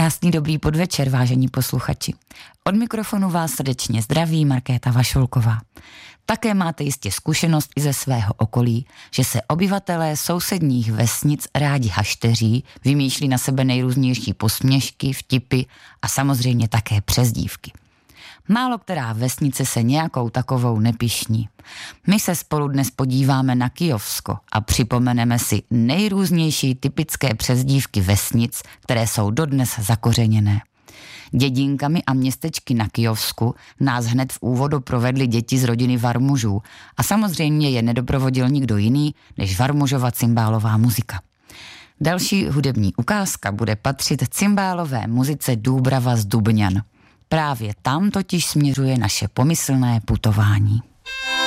Krásný dobrý podvečer, vážení posluchači. Od mikrofonu vás srdečně zdraví Markéta Vašulková. Také máte jistě zkušenost i ze svého okolí, že se obyvatelé sousedních vesnic rádi hašteří, vymýšlí na sebe nejrůznější posměšky, vtipy a samozřejmě také přezdívky. Málo která vesnice se nějakou takovou nepyšní. My se spolu dnes podíváme na Kyjovsko a připomeneme si nejrůznější typické přezdívky vesnic, které jsou dodnes zakořeněné. Dědinkami a městečky na Kyjovsku nás hned v úvodu provedly děti z rodiny Varmužů a samozřejmě je nedoprovodil nikdo jiný než Varmužova cymbálová muzika. Další hudební ukázka bude patřit cymbálové muzice Dúbrava z Dubňan. Právě tam totiž směřuje naše pomyslné putování.